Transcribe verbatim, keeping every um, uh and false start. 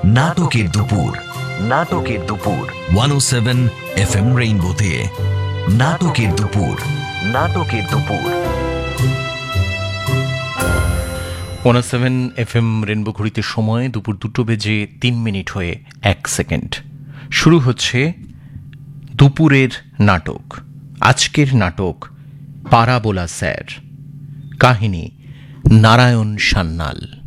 নাটকের দুপুর নাটকের দুপুর ওয়ান ও সেভেন এফ এম রেইনবোতে নাটকের দুপুর নাটকের দুপুর ওয়ান ও সেভেন এফ এম রেনবো ঘড়িতে সময় দুপুর দুটো বেজে তিন মিনিট হয়ে এক সেকেন্ড। শুরু হচ্ছে দুপুরের নাটক। আজকের নাটক পারাবোলা স্যার, কাহিনী নারায়ণ সান্যাল।